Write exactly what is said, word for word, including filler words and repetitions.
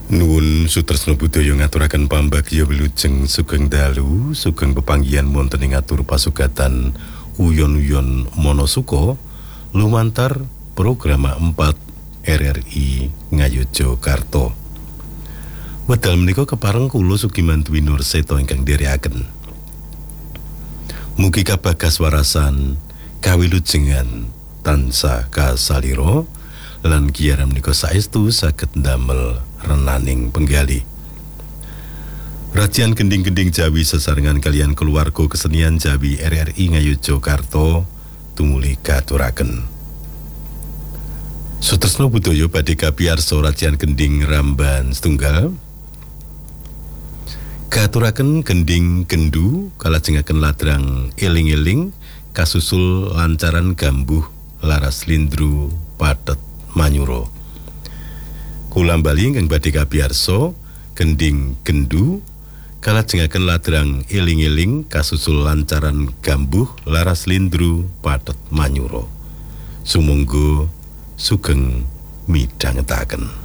Nuwun Sutresna Budaya ngaturaken pambagya wilujeng sugeng dalu sugeng pepanggihan wonten ing atur pasugatan uyon-uyon Monosuka lumantar program empat R R I Ngayogyakarta. Wedal menika kepareng kula Sugimanti Nur Seto ingkang ndherekaken. Mugi kabagas warasan kawilujengan tansah kasalira lan kiaram menika saestu saged ndamel renaning penggali. Rajian gending-gending Jawi sesarengan kalian keluarga kesenian Jawi R R I Ngayogyakarta tumuli katuraken. Sutresna Budaya badhe kapiyarsa rajian gending Ramban setunggal. Katuraken gending gendu kalajengaken ladrang eling-eling kasusul lancaran gambuh laras lindru patet manyuro. Kula bali ingkang badhe kapiyarsa gending gendu kalajengaken ladrang eling-eling kasusul lancaran gambuh laras lindru patet manyuro. Sumangga sugeng midhangetaken.